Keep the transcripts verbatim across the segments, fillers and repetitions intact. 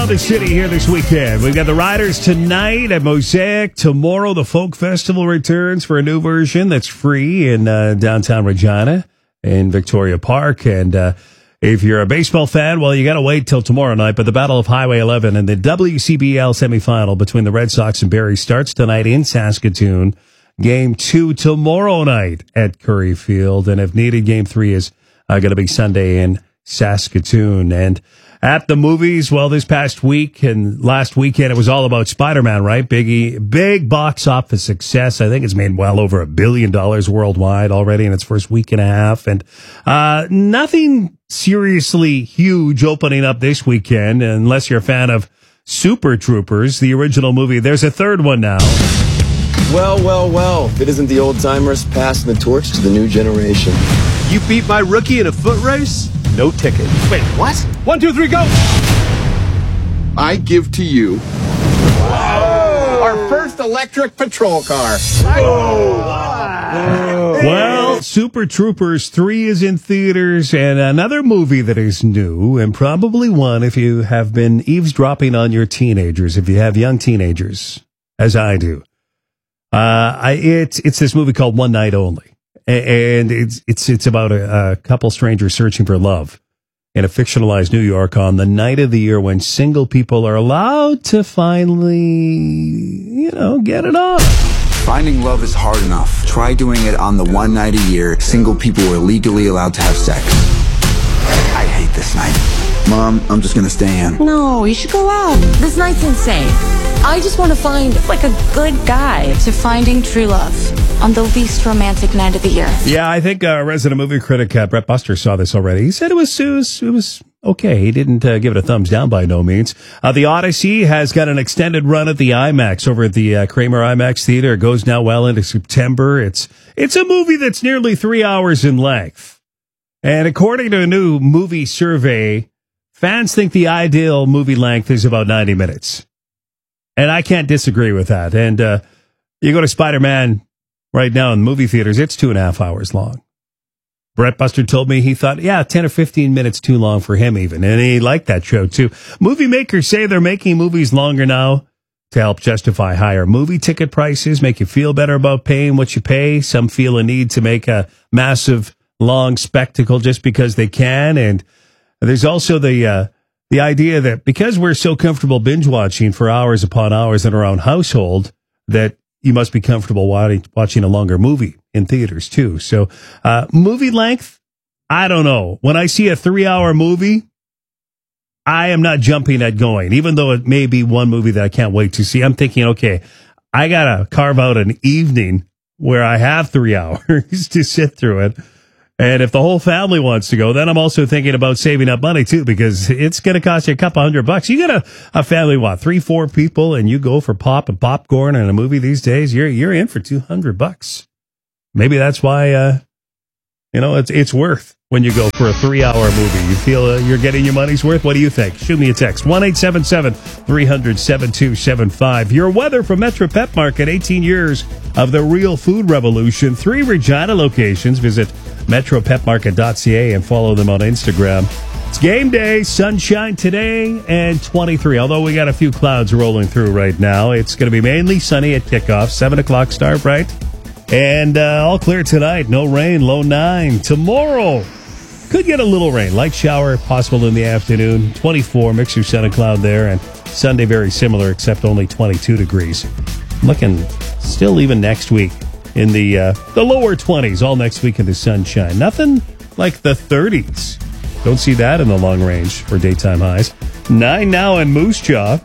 around the city here this weekend. We've got the Riders tonight at Mosaic. Tomorrow, the Folk Festival returns for a new version that's free in uh, downtown Regina in Victoria Park. And uh, if you're a baseball fan, well, you got to wait till tomorrow night. But the Battle of Highway eleven and the W C B L semifinal between the Red Sox and Barrie starts tonight in Saskatoon. Game two tomorrow night at Curry Field. And if needed, game three is uh, going to be Sunday in Saskatoon. And at the movies, well, this past week and last weekend, it was all about Spider-Man, right? Biggie, big box office success. I think it's made well over a billion dollars worldwide already in its first week and a half. And uh nothing seriously huge opening up this weekend, unless you're a fan of Super Troopers, the original movie. There's a third one now. Well, well, well. If it isn't the old-timers passing the torch to the new generation. You beat my rookie in a foot race? No ticket. Wait, what? One, two, three, go! I give to you Whoa. our first electric patrol car. Well, Super Troopers three is in theaters, and another movie that is new, and probably one if you have been eavesdropping on your teenagers, if you have young teenagers, as I do. Uh, I, it's, it's this movie called One Night Only. And it's it's it's about a, a couple strangers searching for love in a fictionalized New York on the night of the year when single people are allowed to finally, you know, get it on. Finding love is hard enough. Try doing it on the one night a year single people are legally allowed to have sex. I hate this night. Mom, I'm just gonna stay in. No, you should go out. This night's insane. I just want to find, like, a good guy. To finding true love on the least romantic night of the year. Yeah, I think uh, resident movie critic uh, Brett Buster saw this already. He said it was it was, it was okay. He didn't uh, give it a thumbs down by no means. Uh, the Odyssey has got an extended run at the IMAX over at the uh, Kramer IMAX Theater. It goes now well into September. It's it's a movie that's nearly three hours in length. And according to a new movie survey, fans think the ideal movie length is about ninety minutes. And I can't disagree with that. And uh, you go to Spider-Man right now in movie theaters, it's two and a half hours long. Brett Buster told me he thought, yeah, ten or fifteen minutes too long for him even. And he liked that show too. Movie makers say they're making movies longer now to help justify higher movie ticket prices, make you feel better about paying what you pay. Some feel a need to make a massive, long spectacle just because they can. And there's also the uh, the idea that because we're so comfortable binge watching for hours upon hours in our own household, that you must be comfortable watching a longer movie in theaters too. So uh, movie length, I don't know. When I see a three-hour movie, I am not jumping at going, even though it may be one movie that I can't wait to see. I'm thinking, okay, I got to carve out an evening where I have three hours to sit through it. And if the whole family wants to go, then I'm also thinking about saving up money too, because it's going to cost you a couple hundred bucks. You got a, a family, what, three, four people, and you go for pop and popcorn and a movie these days, you're, you're in for two hundred bucks. Maybe that's why, uh, you know, it's, it's worth when you go for a three hour movie. You feel uh, you're getting your money's worth. What do you think? Shoot me a text. one eight seven seven, three hundred, seven two seven five. Your weather from Metro Pet Market. eighteen years of the real food revolution. Three Regina locations. Visit metro pet market dot c a and follow them on Instagram. It's game day, sunshine today, and twenty-three. Although we got a few clouds rolling through right now, it's going to be mainly sunny at kickoff. seven o'clock start, right? And uh, all clear tonight. No rain, low nine. Tomorrow, could get a little rain. Light shower possible in the afternoon. twenty-four, mixture sun and cloud there. And Sunday very similar, except only twenty-two degrees. Looking still even next week in the uh, the lower twenties, all next week in the sunshine. Nothing like the thirties. Don't see that in the long range for daytime highs. Nine now in Moose Jaw.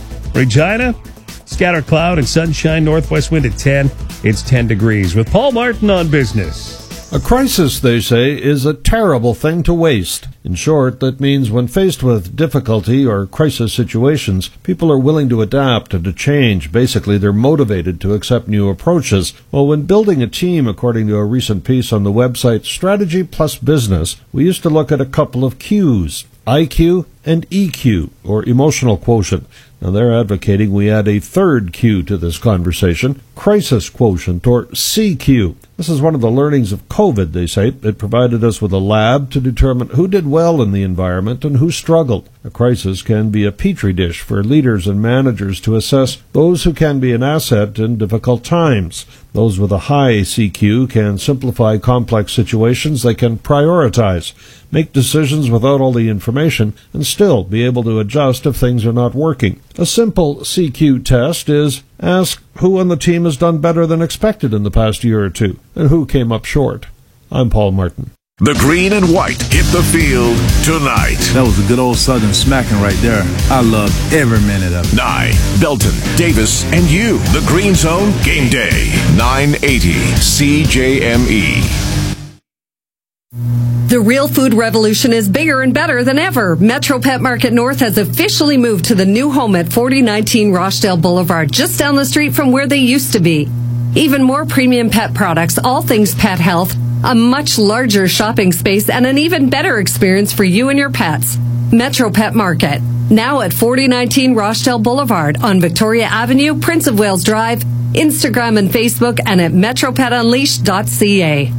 Regina, scattered cloud and sunshine, northwest wind at ten. It's ten degrees with Paul Martin on Business. A crisis, they say, is a terrible thing to waste. In short, that means when faced with difficulty or crisis situations, people are willing to adapt and to change. Basically, they're motivated to accept new approaches. Well, when building a team, according to a recent piece on the website Strategy Plus Business, we used to look at a couple of Qs, I Q and E Q, or emotional quotient. Now, they're advocating we add a third Q to this conversation, crisis quotient, or C Q. This is one of the learnings of COVID, they say. It provided us with a lab to determine who did well in the environment and who struggled. A crisis can be a petri dish for leaders and managers to assess those who can be an asset in difficult times. Those with a high C Q can simplify complex situations. They can prioritize, make decisions without all the information, and still be able to adjust if things are not working. A simple C Q test is ask who on the team has done better than expected in the past year or two, and who came up short. I'm Paul Martin. The green and white hit the field tonight. That was a good old Southern smacking right there. I loved every minute of it. Nye, Belton, Davis, and you. The Green Zone Game Day. nine eighty C J M E. The real food revolution is bigger and better than ever. Metro Pet Market North has officially moved to the new home at forty nineteen Rochdale Boulevard, just down the street from where they used to be. Even more premium pet products, all things pet health, a much larger shopping space, and an even better experience for you and your pets. Metro Pet Market, now at forty nineteen Rochdale Boulevard on Victoria Avenue, Prince of Wales Drive, Instagram and Facebook, and at metro pet unleashed dot c a.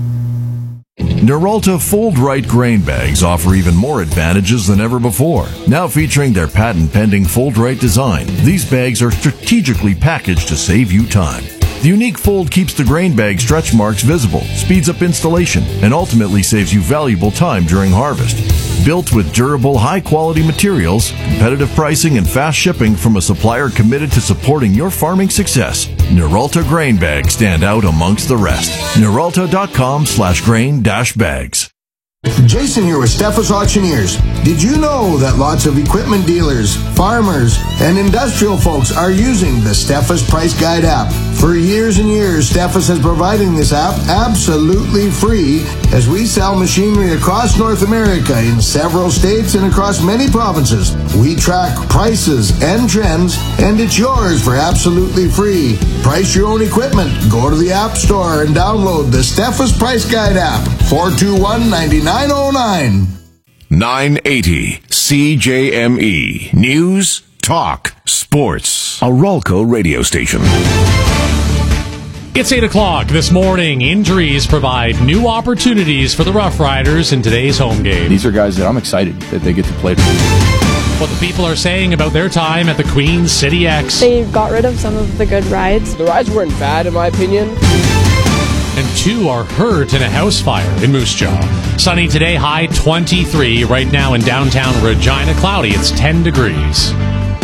Noralta Fold Right grain bags offer even more advantages than ever before. Now featuring their patent-pending Fold Right design, these bags are strategically packaged to save you time. The unique fold keeps the grain bag stretch marks visible, speeds up installation, and ultimately saves you valuable time during harvest. Built with durable, high-quality materials, competitive pricing, and fast shipping from a supplier committed to supporting your farming success, Noralta grain bags stand out amongst the rest. Noralta.com slash grain dash bags. Jason here with Steffes Auctioneers. Did you know that lots of equipment dealers, farmers, and industrial folks are using the Steffes Price Guide app? For years and years, Steffes has provided this app absolutely free as we sell machinery across North America in several states and across many provinces. We track prices and trends, and it's yours for absolutely free. Price your own equipment. Go to the App Store and download the Steffes Price Guide app. four two one, nine nine zero nine. nine eighty C J M E. News, talk, sports. A Ralco radio station. It's eight o'clock this morning. Injuries provide new opportunities for the Rough Riders in today's home game. These are guys that I'm excited that they get to play. What the people are saying about their time at the Queen City X. They got rid of some of the good rides. The rides weren't bad, in my opinion. And two are hurt in a house fire in Moose Jaw. Sunny today, high twenty-three. Right now in downtown Regina, cloudy. It's ten degrees.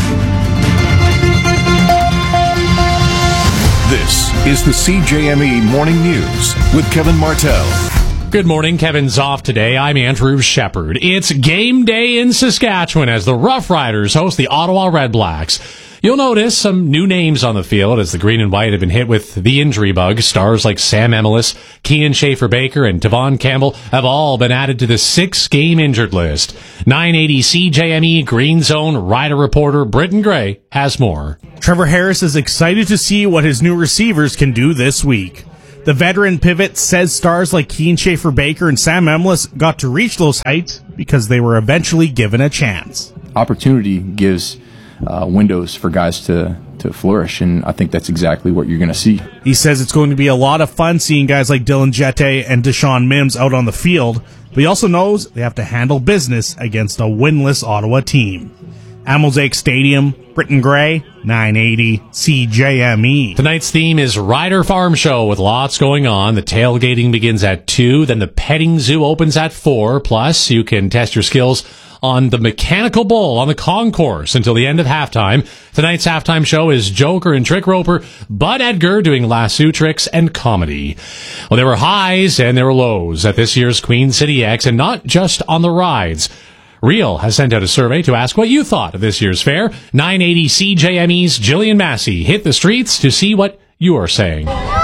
This is the C J M E Morning News with Kevin Martell. Good morning. Kevin's off today. I'm Andrew Shepard. It's game day in Saskatchewan as the Rough Riders host the Ottawa Red Blacks. You'll notice some new names on the field as the green and white have been hit with the injury bug. Stars like Sam Emilus, Cian Schaefer-Baker, and Tavon Campbell have all been added to the six-game injured list. nine eighty C J M E Green Zone Rider reporter Britton Gray has more. Trevor Harris is excited to see what his new receivers can do this week. The veteran pivot says stars like Cian Schaefer-Baker and Sam Emilus got to reach those heights because they were eventually given a chance. Opportunity gives uh, windows for guys to, to flourish, and I think that's exactly what you're going to see. He says it's going to be a lot of fun seeing guys like Dylan Jette and Deshaun Mims out on the field, but he also knows they have to handle business against a winless Ottawa team. At Mosaic Stadium, Britton Gray, nine eighty C J M E. Tonight's theme is Rider Farm Show with lots going on. The tailgating begins at two, then the petting zoo opens at four. Plus, you can test your skills on the mechanical bull on the concourse until the end of halftime. Tonight's halftime show is Joker and Trick Roper, Bud Edgar doing lasso tricks and comedy. Well, there were highs and there were lows at this year's Queen City X, and not just on the rides. Real has sent out a survey to ask what you thought of this year's fair. nine eighty C J M E's Jillian Massey hit the streets to see what you are saying.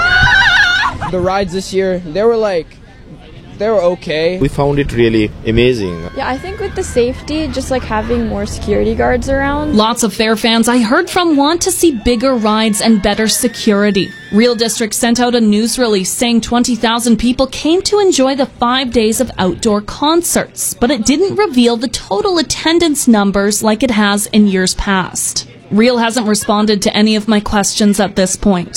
The rides this year, they were like, they were okay. We found it really amazing. Yeah, I think with the safety, just like having more security guards around. Lots of fair fans I heard from want to see bigger rides and better security. Real District sent out a news release saying twenty thousand people came to enjoy the five days of outdoor concerts, but it didn't reveal the total attendance numbers like it has in years past. Real hasn't responded to any of my questions at this point.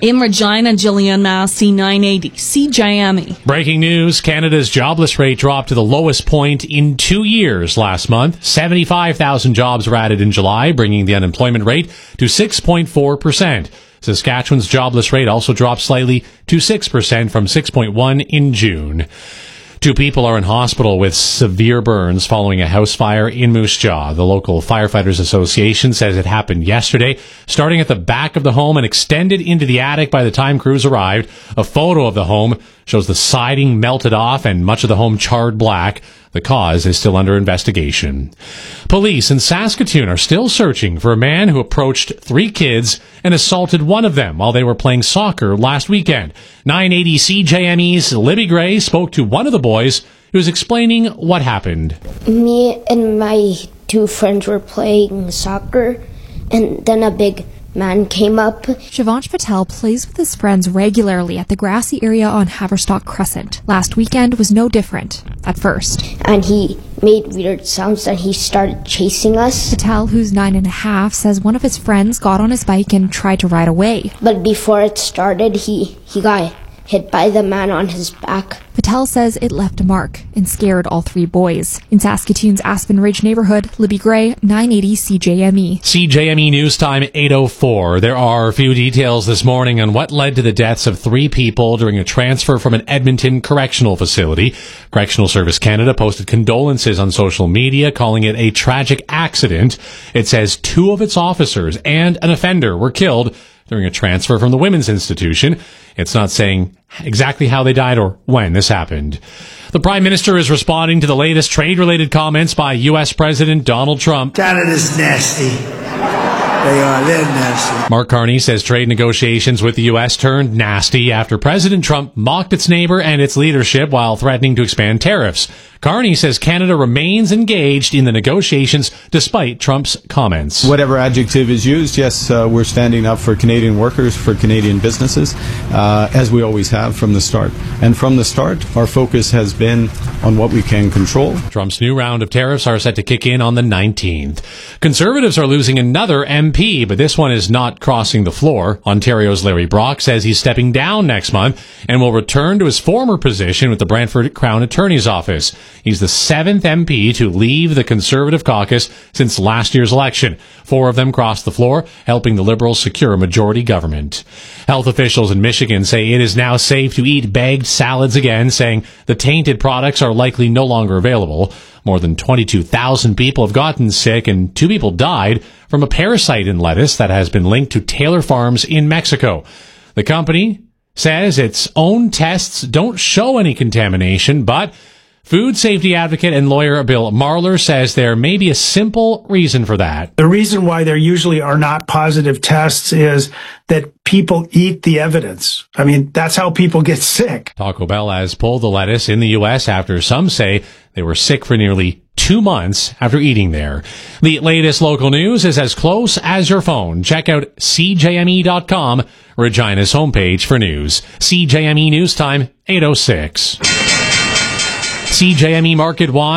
In Regina, Jillian Massey, nine eighty C J M E. Breaking news, Canada's jobless rate dropped to the lowest point in two years last month. seventy-five thousand jobs were added in July, bringing the unemployment rate to six point four percent. Saskatchewan's jobless rate also dropped slightly to six percent from six point one in June. Two people are in hospital with severe burns following a house fire in Moose Jaw. The local Firefighters Association says it happened yesterday, starting at the back of the home and extended into the attic by the time crews arrived. A photo of the home shows the siding melted off and much of the home charred black. The cause is still under investigation. Police in Saskatoon are still searching for a man who approached three kids and assaulted one of them while they were playing soccer last weekend. nine eighty C J M E's Libby Gray spoke to one of the boys who was explaining what happened. Me and my two friends were playing soccer, and then a big man came up. Shivansh Patel plays with his friends regularly at the grassy area on Haverstock Crescent. Last weekend was no different, at first. And he made weird sounds and he started chasing us. Patel, who's nine and a half, says one of his friends got on his bike and tried to ride away. But before it started, he, he got hit by the man on his back. Patel says it left a mark and scared all three boys. In Saskatoon's Aspen Ridge neighborhood, Libby Gray, nine eighty C J M E. C J M E News Time, eight oh four. There are a few details this morning on what led to the deaths of three people during a transfer from an Edmonton correctional facility. Correctional Service Canada posted condolences on social media, calling it a tragic accident. It says two of its officers and an offender were killed during a transfer from the women's institution. It's not saying exactly how they died or when this happened. The Prime Minister is responding to the latest trade-related comments by U S President Donald Trump. Canada's nasty. They are. They're nasty. Mark Carney says trade negotiations with the U S turned nasty after President Trump mocked its neighbor and its leadership while threatening to expand tariffs. Carney says Canada remains engaged in the negotiations despite Trump's comments. Whatever adjective is used, yes, uh, we're standing up for Canadian workers, for Canadian businesses, uh, as we always have from the start. And from the start, our focus has been on what we can control. Trump's new round of tariffs are set to kick in on the nineteenth. Conservatives are losing another M P, but this one is not crossing the floor. Ontario's Larry Brock says he's stepping down next month and will return to his former position with the Brantford Crown Attorney's Office. He's the seventh M P to leave the Conservative caucus since last year's election. Four of them crossed the floor, helping the Liberals secure a majority government. Health officials in Michigan say it is now safe to eat bagged salads again, saying the tainted products are likely no longer available. More than twenty-two thousand people have gotten sick and two people died from a parasite in lettuce that has been linked to Taylor Farms in Mexico. The company says its own tests don't show any contamination, but food safety advocate and lawyer Bill Marler says there may be a simple reason for that. The reason why there usually are not positive tests is that people eat the evidence. I mean, that's how people get sick. Taco Bell has pulled the lettuce in the U S after some say they were sick for nearly two months after eating there. The latest local news is as close as your phone. Check out C J M E dot com, Regina's homepage for news. C J M E News Time, eight oh six. C J M E Market One.